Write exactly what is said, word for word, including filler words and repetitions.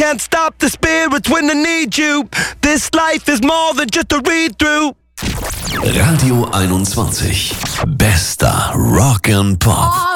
can't stop the spirits when they need you. This life is more than just a read-through. Radio einundzwanzig. Bester Rock and Pop.